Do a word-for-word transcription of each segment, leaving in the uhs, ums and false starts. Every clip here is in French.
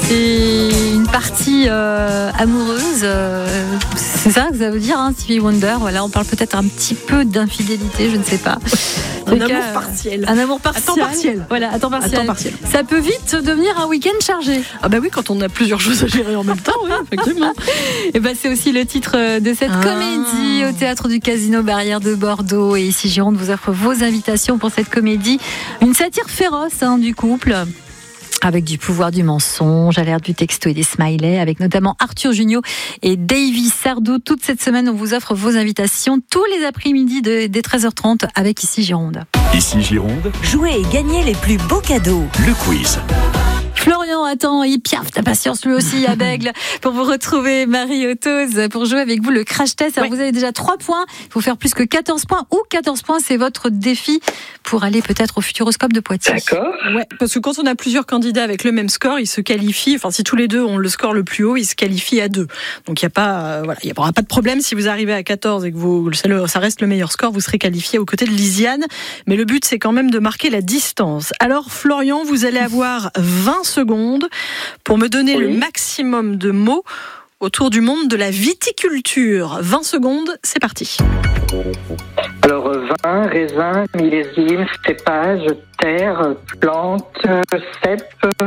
et une partie euh, amoureuse. Euh, c'est ça que ça veut dire, hein, Stevie Wonder. Voilà, on parle peut-être un petit peu d'infidélité, je ne sais pas. Un amour cas, partiel. Un amour partiel. À temps partiel. Voilà, à temps partiel. À temps partiel. Ça peut vite devenir un week-end chargé. Ah bah oui, quand on a plusieurs choses à gérer en même temps, oui, effectivement. Et bah c'est aussi le titre de cette ah. comédie au Théâtre du Casino Barrière de Bordeaux. Et ici Gironde vous offre vos invitations pour cette comédie. Une satire féroce hein, du couple. Avec du pouvoir du mensonge, à l'ère du texto et des smileys, avec notamment Arthur Junio et Davy Sardou. Toute cette semaine, on vous offre vos invitations tous les après-midi de, dès treize heures trente avec Ici Gironde. Ici Gironde. Jouez et gagnez les plus beaux cadeaux. Le quiz. Florian attend, il piaffe ta patience lui aussi à Bègle pour vous retrouver. Marie Autoz pour jouer avec vous le crash test. Alors ouais. Vous avez déjà trois points, il faut faire plus que quatorze points ou quatorze points, c'est votre défi pour aller peut-être au Futuroscope de Poitiers. D'accord. Ouais, parce que quand on a plusieurs candidats avec le même score, ils se qualifient, enfin si tous les deux ont le score le plus haut, ils se qualifient à deux. Donc il y a pas euh, voilà, il y aura pas de problème si vous arrivez à quatorze et que vous ça reste le meilleur score, vous serez qualifié aux côtés de Lisiane, mais le but c'est quand même de marquer la distance. Alors Florian, vous allez avoir vingt secondes pour me donner oui. le maximum de mots autour du monde de la viticulture. vingt secondes, c'est parti. Alors, vin, raisin, millésime, cépage, terre, plante, cèpe,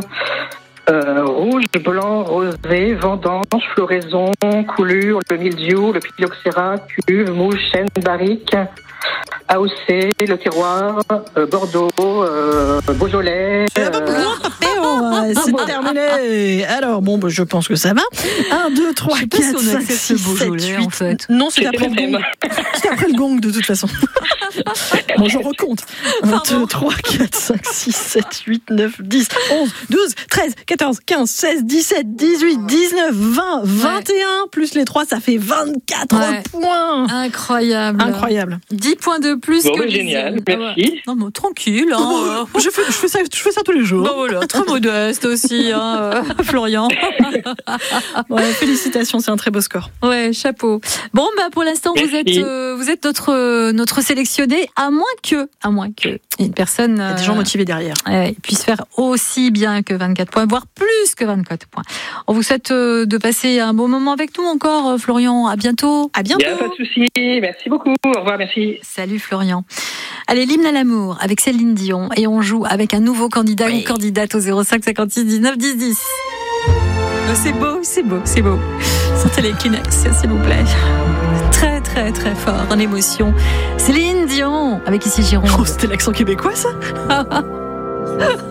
euh, rouge, blanc, rosé, vendange, floraison, coulure, le mildiou, le phylloxéra, cuve, mouche, chêne, barrique, A O C, le terroir, euh, Bordeaux, euh, Beaujolais. Euh... C'est terminé. Alors, bon, je pense que ça va. un, deux, trois, quatre, cinq, six, sept, huit. En fait. Non, c'est après le gong. C'est après le gong, de toute façon. Bon, je recompte. un, deux, trois, quatre, cinq, six, sept, huit, neuf, dix, onze, douze, treize, quatorze, quinze, seize, dix-sept, dix-huit, dix-neuf, vingt, vingt et un, plus les trois, ça fait vingt-quatre ouais. points. Incroyable. Incroyable. dix points de plus bon, que bah, génial, merci. Non, mais tranquille. Hein. je, fais, je, fais ça, je fais ça tous les jours. Bon, voilà, très modeste aussi, hein, Florian. Ouais, félicitations, c'est un très beau score. Ouais, chapeau. Bon, bah, pour l'instant, vous êtes, euh, vous êtes notre, notre sélectionné, à moins que, à moins que une personne. Il y a des gens motivés derrière. Euh, puisse faire aussi bien que vingt-quatre points, voire plus que vingt-quatre points. On vous souhaite euh, de passer un bon moment avec nous encore, Florian. À bientôt. À bientôt. Il n'y a pas de souci. Merci beaucoup. Au revoir, merci. Salut, Florian. Allez, l'hymne à l'amour avec Céline Dion. Et on joue avec un nouveau candidat oui. ou candidate au zéro cinq cinquante-six dix-neuf dix dix. C'est beau, c'est beau, c'est beau. Sortez les Kleenex, s'il vous plaît. Très, très, très fort en émotion. Céline Dion avec Ici Gironde. Oh, c'était l'accent québécois, ça.